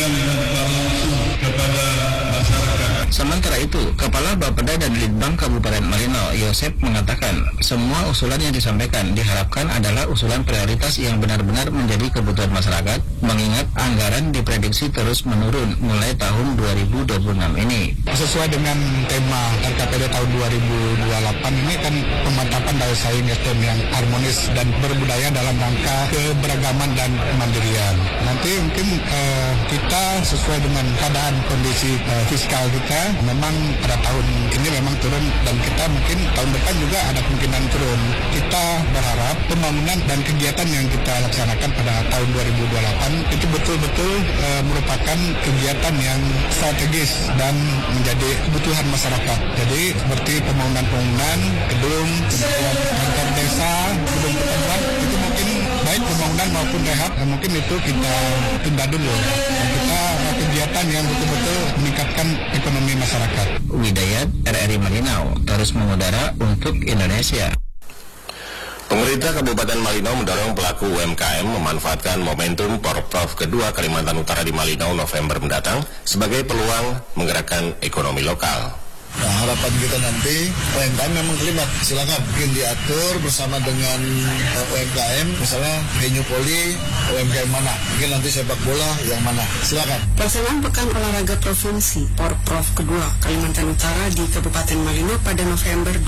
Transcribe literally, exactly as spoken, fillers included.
disampaikan secara langsung kepada masyarakat. Sementara itu, Kepala Bapeda dan Litbang Kabupaten Malinau, Yosep, mengatakan semua usulan yang disampaikan diharapkan adalah usulan prioritas yang benar-benar menjadi kebutuhan masyarakat, mengingat anggaran diprediksi terus menurun mulai tahun dua ribu dua puluh enam ini. Sesuai dengan tema R K P D tahun dua ribu dua puluh delapan ini kan pemantapan daya saing S D M yang harmonis dan berbudaya dalam rangka keberagaman dan kemandirian. Nanti mungkin uh, kita sesuai dengan keadaan kondisi uh, fiskal kita, memang pada tahun ini memang turun dan kita mungkin tahun depan juga ada kemungkinan turun. Kita berharap pembangunan dan kegiatan yang kita laksanakan pada tahun dua ribu dua puluh delapan itu betul-betul uh, merupakan kegiatan yang strategis dan menjadi kebutuhan masyarakat. Jadi seperti pembangunan-pembangunan gedung, kemudian kantor desa, gedung pertemuan, itu mungkin baik pembangunan maupun rehab, eh, mungkin itu kita tunda dulu. Dan kita ada kegiatan yang betul-betul meningkatkan ekonomi masyarakat. Widayat, R R I Malinau, terus mengudara untuk Indonesia. Pemerintah Kabupaten Malinau mendorong pelaku U M K M memanfaatkan momentum Porprov kedua Kalimantan Utara di Malinau November mendatang sebagai peluang menggerakkan ekonomi lokal. Nah, harapan kita nanti U M K M memang terlibat, silakan mungkin diatur bersama dengan uh, U M K M, misalnya venue poli U M K M mana, mungkin nanti sepak bola yang mana, silakan. Pelaksanaan Pekan Olahraga Provinsi Porprov kedua Kalimantan Utara di Kabupaten Malinau pada November